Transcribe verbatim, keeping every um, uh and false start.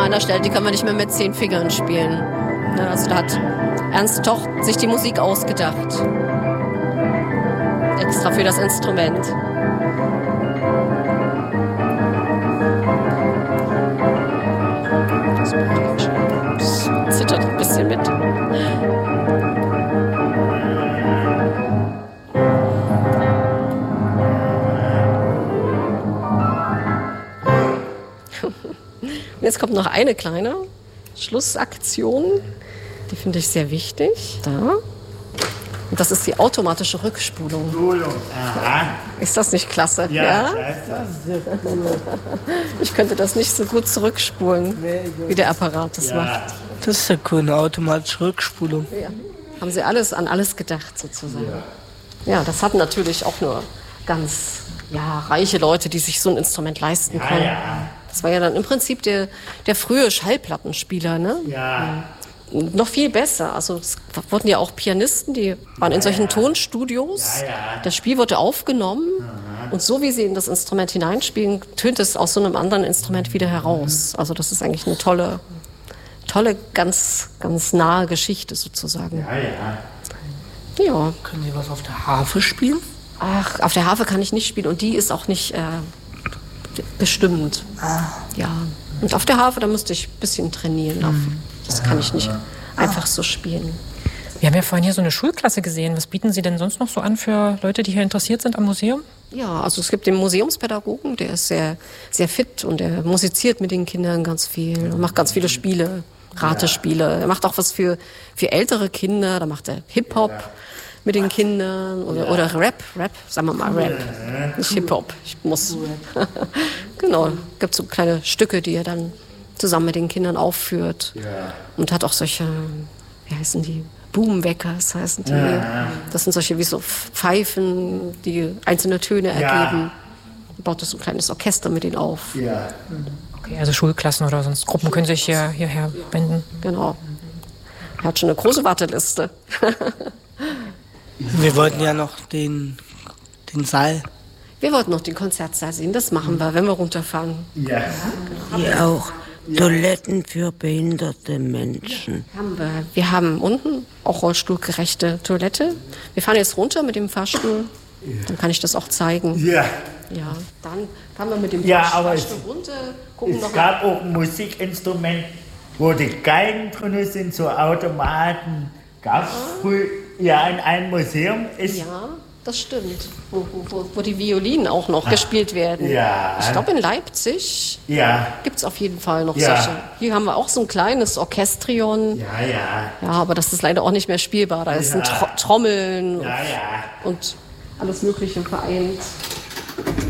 einer Stelle, die kann man nicht mehr mit zehn Fingern spielen. Ja, also da hat Ernst Toch sich die Musik ausgedacht. Extra für das Instrument. Das zittert ein bisschen mit. Jetzt kommt noch eine kleine Schlussaktion. Die finde ich sehr wichtig. Da. Und das ist die automatische Rückspulung. Aha. Ist das nicht klasse? Ja, ja? klasse. Ich könnte das nicht so gut zurückspulen, wie der Apparat das ja. macht. Das ist ja cool, eine automatische Rückspulung. Ja. Haben Sie alles an alles gedacht, sozusagen. Ja, ja, das hatten natürlich auch nur ganz ja, reiche Leute, die sich so ein Instrument leisten können. Ja, ja. Das war ja dann im Prinzip der, der frühe Schallplattenspieler, ne? Ja. Und noch viel besser. Also es wurden ja auch Pianisten, die waren in solchen ja. Tonstudios. Ja, ja. Das Spiel wurde aufgenommen. Aha. Und so wie sie in das Instrument hineinspielen, tönt es aus so einem anderen Instrument wieder heraus. Also das ist eigentlich eine tolle, tolle, ganz, ganz nahe Geschichte sozusagen. Ja, ja. Ja. Können Sie was auf der Harfe spielen? Ach, auf der Harfe kann ich nicht spielen und die ist auch nicht äh, bestimmt. Ah. Ja. Und auf der Harfe, da müsste ich ein bisschen trainieren. Auf. Das kann ich nicht einfach so spielen. Wir haben ja vorhin hier so eine Schulklasse gesehen. Was bieten Sie denn sonst noch so an für Leute, die hier interessiert sind am Museum? Ja, also es gibt den Museumspädagogen, der ist sehr, sehr fit und der musiziert mit den Kindern ganz viel und macht ganz viele Spiele, Ratespiele. Er macht auch was für, für ältere Kinder, da macht er Hip-Hop mit den Kindern oder, oder Rap, Rap, sagen wir mal Rap, nicht Hip-Hop, ich muss. Genau, gibt so kleine Stücke, die er dann zusammen mit den Kindern aufführt und hat auch solche, wie heißen die? Boomweckers heißen die. Ja. Das sind solche wie so Pfeifen, die einzelne Töne ergeben. Ja. Baut das so ein kleines Orchester mit denen auf. Ja. Okay, also Schulklassen oder sonst Gruppen können sich hier, hierher wenden. Genau. Er hat schon eine große Warteliste. Wir wollten ja noch den, den Saal. Wir wollten noch den Konzertsaal sehen. Das machen wir, wenn wir runterfahren. Ja. Hier auch. Toiletten für behinderte Menschen. Haben wir. wir haben unten auch rollstuhlgerechte Toilette. Wir fahren jetzt runter mit dem Fahrstuhl. Dann kann ich das auch zeigen. Ja. Ja, dann fahren wir mit dem Ja, Fahrstuhl aber es, runter. Gucken es noch gab auch ein Musikinstrument, wo die Geigen drin sind, so Automaten. Gab es früher ja in einem Museum. Ist ja, das stimmt. Wo, wo, wo die Violinen auch noch ah. gespielt werden. Ja. Ich glaube, in Leipzig ja. gibt es auf jeden Fall noch ja. solche. Hier haben wir auch so ein kleines Orchestrion. Ja, ja. Ja, aber das ist leider auch nicht mehr spielbar. Da ja. sind Tro- Trommeln ja, ja. und alles Mögliche vereint.